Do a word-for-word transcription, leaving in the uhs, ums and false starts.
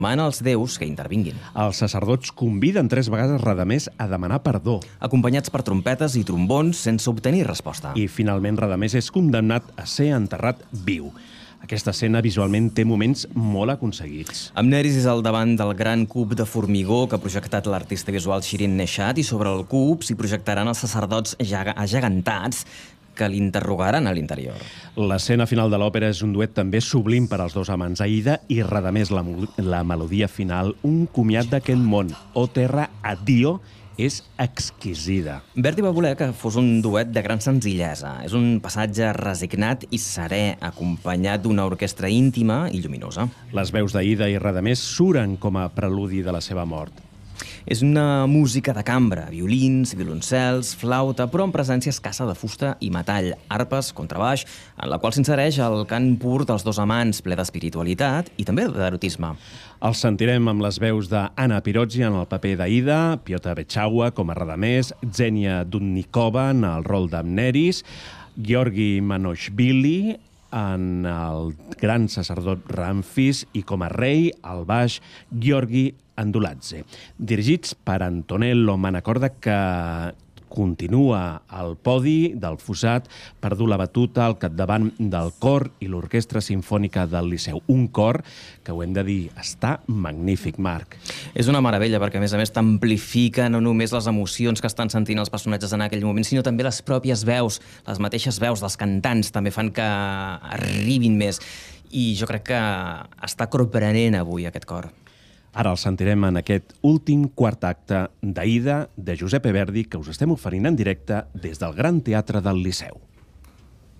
Mana als déus que intervinguin. Els sacerdots conviden tres vegades Radamés a demanar perdó. Acompanyats per trompetes i trombons sense obtenir resposta. I finalment Radamés és condemnat a ser enterrat viu. Aquesta escena visualment té moments molt aconseguits. Amneris és al davant del gran cub de formigó que ha projectat l'artista visual Shirin Neshat i sobre el cub s'hi projectaran els sacerdots agegantats que l'interrogaran a l'interior. L'escena final de l'òpera és un duet també sublim per als dos amants, Aida i Radamés. La, la melodia final, un comiat d'aquest món, O terra addio, és exquisida. Verdi va voler que fos un duet de gran senzillesa. És un passatge resignat i serè, acompanyat d'una orquestra íntima i lluminosa. Les veus d'Aida i Radamés suren com a preludi de la seva mort. És una música de cambra, violins, violoncels, flauta, però amb presència escassa de fusta i metall, arpes, contrabaix, en la qual s'insereix el cant pur dels dos amants, ple d'espiritualitat i també d'erotisme. El sentirem amb les veus d'Anna Pirozzi en el paper d'Aida, Piotr Bechawa com a Radamés, Xenia Dudnikova en el rol d'Amneris, Georgi Manoshvili en el gran sacerdot Ramfis i com a rei, al baix, Georgi Anduladze. Dirigits per Antonello Manacorda, que continua al podi del Fossat per dur la batuta al capdavant del cor i l'Orquestra Simfònica del Liceu. Un cor que, ho hem de dir, està magnífic, Marc. És una meravella perquè, a més a més, t'amplifica no només les emocions que estan sentint els personatges en aquell moment, sinó també les pròpies veus, les mateixes veus dels cantants també fan que arribin més. I jo crec que està corprenent avui aquest cor. Ara el sentirem en aquest últim quart acte d'Aida, de Giuseppe Verdi, que us estem oferint en directe des del Gran Teatre del Liceu.